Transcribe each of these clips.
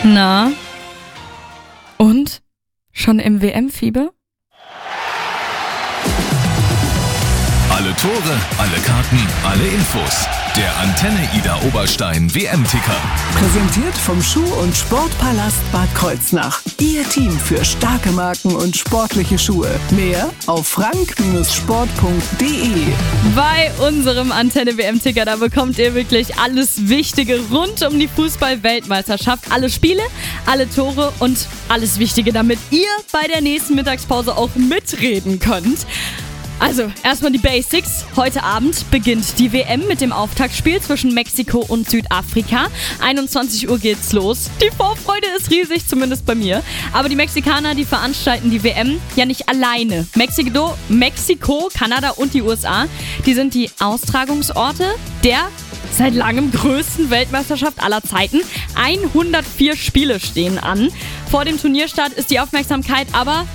Na? Und? Schon im WM-Fieber? Alle Tore, alle Karten, alle Infos. Der Antenne Ida Oberstein WM-Ticker. Präsentiert vom Schuh- und Sportpalast Bad Kreuznach. Ihr Team für starke Marken und sportliche Schuhe. Mehr auf frank-sport.de. Bei unserem Antenne WM-Ticker, da bekommt ihr wirklich alles Wichtige rund um die Fußball-Weltmeisterschaft. Alle Spiele, alle Tore und alles Wichtige, damit ihr bei der nächsten Mittagspause auch mitreden könnt. Also, erstmal die Basics. Heute Abend beginnt die WM mit dem Auftaktspiel zwischen Mexiko und Südafrika. 21 Uhr geht's los. Die Vorfreude ist riesig, zumindest bei mir. Aber die Mexikaner, die veranstalten die WM ja nicht alleine. Mexiko, Kanada und die USA, die sind die Austragungsorte der seit langem größten Weltmeisterschaft aller Zeiten. 104 Spiele stehen an. Vor dem Turnierstart ist die Aufmerksamkeit aber,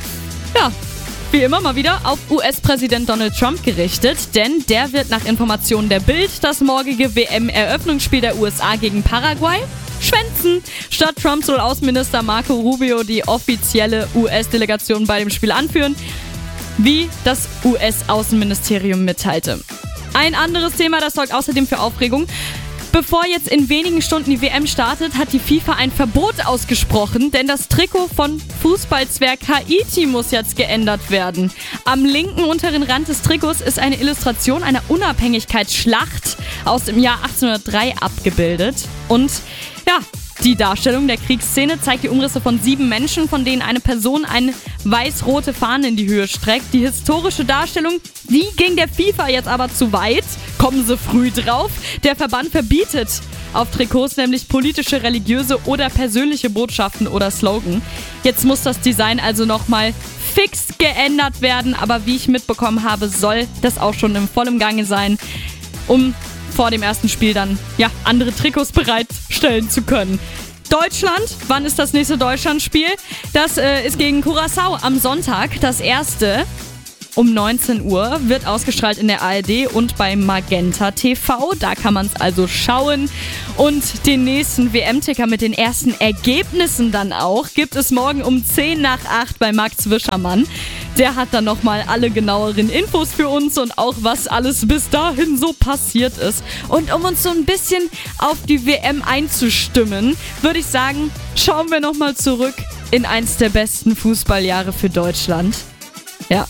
wie immer mal wieder auf US-Präsident Donald Trump gerichtet, denn der wird nach Informationen der Bild das morgige WM-Eröffnungsspiel der USA gegen Paraguay schwänzen. Statt Trump soll Außenminister Marco Rubio die offizielle US-Delegation bei dem Spiel anführen, wie das US-Außenministerium mitteilte. Ein anderes Thema, das sorgt außerdem für Aufregung. Bevor jetzt in wenigen Stunden die WM startet, hat die FIFA ein Verbot ausgesprochen, denn das Trikot von Fußballzwerg Haiti muss jetzt geändert werden. Am linken unteren Rand des Trikots ist eine Illustration einer Unabhängigkeitsschlacht aus dem Jahr 1803 abgebildet. Und die Darstellung der Kriegsszene zeigt die Umrisse von 7 Menschen, von denen eine Person eine weiß-rote Fahne in die Höhe streckt. Die historische Darstellung, die ging der FIFA jetzt aber zu weit. Kommen sie früh drauf. Der Verband verbietet auf Trikots nämlich politische, religiöse oder persönliche Botschaften oder Slogan. Jetzt muss das Design also nochmal fix geändert werden. Aber wie ich mitbekommen habe, soll das auch schon im vollen Gange sein, um vor dem ersten Spiel dann andere Trikots bereitstellen zu können. Deutschland, wann ist das nächste Deutschlandspiel? Das ist gegen Curaçao am Sonntag. Das erste um 19 Uhr wird ausgestrahlt in der ARD und bei Magenta TV. Da kann man es also schauen. Und den nächsten WM-Ticker mit den ersten Ergebnissen dann auch gibt es morgen um 10 nach 8 bei Max Wischermann. Der hat dann nochmal alle genaueren Infos für uns und auch was alles bis dahin so passiert ist. Und um uns so ein bisschen auf die WM einzustimmen, würde ich sagen, schauen wir nochmal zurück in eins der besten Fußballjahre für Deutschland. Ja,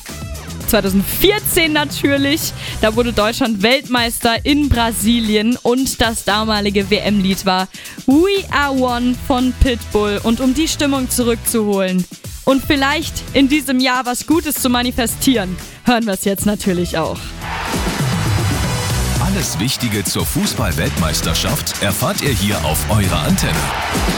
2014 natürlich. Da wurde Deutschland Weltmeister in Brasilien und das damalige WM-Lied war We Are One von Pitbull. Und um die Stimmung zurückzuholen und vielleicht in diesem Jahr was Gutes zu manifestieren, hören wir es jetzt natürlich auch. Alles Wichtige zur Fußball-Weltmeisterschaft erfahrt ihr hier auf eurer Antenne.